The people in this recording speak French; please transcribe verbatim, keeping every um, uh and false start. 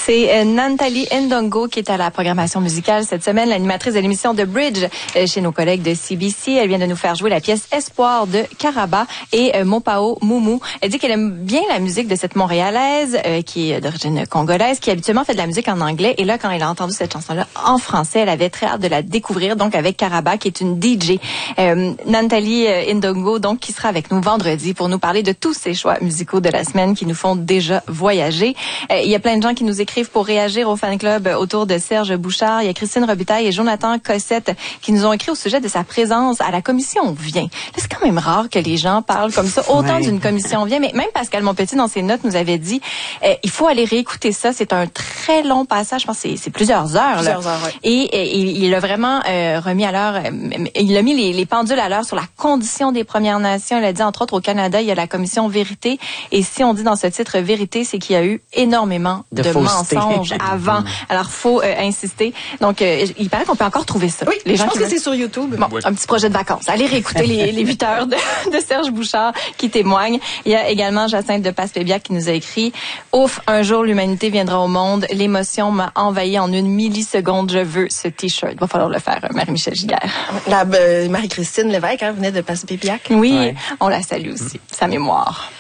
C'est euh, Nathalie Ndongo qui est à la programmation musicale cette semaine, l'animatrice de l'émission The Bridge euh, chez nos collègues de C B C. Elle vient de nous faire jouer la pièce Espoir de Karaba et euh, Mopao Moumou. Elle dit qu'elle aime bien la musique de cette Montréalaise euh, qui est d'origine congolaise, qui habituellement fait de la musique en anglais. Et là, quand elle a entendu cette chanson-là en français, elle avait très hâte de la découvrir, donc avec Karaba, qui est une D J. Euh, Nathalie Ndongo, donc, qui sera avec nous vendredi pour nous parler de tous ces choix musicaux de la semaine qui nous font déjà voyager. Euh, il y a plein de gens qui nous écrivent pour réagir au fan club autour de Serge Bouchard. Il y a Christine Robitaille et Jonathan Cossette qui nous ont écrit au sujet de sa présence à la commission Vient. Là, c'est quand même rare que les gens parlent comme ça, autant ouais. d'une commission Vient, mais même Pascal Monpetit, dans ses notes, nous avait dit euh, il faut aller réécouter ça. C'est un très long passage, je pense que c'est, c'est plusieurs heures. Plusieurs là. heures, ouais. Et, et il, il a vraiment euh, remis à l'heure, euh, il a mis les, les pendules à l'heure sur la condition des Premières Nations. Il a dit, entre autres, au Canada, il y a la commission Vérité. Et si on dit dans ce titre Vérité, c'est qu'il y a eu énormément de, de mensonges avant. Alors, faut euh, insister. Donc, euh, il paraît qu'on peut encore trouver ça. Oui, les gens je pense qui que veulent... c'est sur YouTube. Bon, oui. un petit projet de vacances. Allez réécouter les, les huit heures de, de Serge Bouchard qui témoigne. Il y a également Jacinthe de Passepébiac qui nous a écrit « Ouf, un jour l'humanité viendra au monde. L'émotion m'a envahi en une milliseconde. Je veux ce T-shirt. » Il va falloir le faire, Marie-Michel Giguère. La, euh, Marie-Christine Lévesque hein, venait de Passepébiac. Oui, ouais. on la salue aussi. Sa mémoire.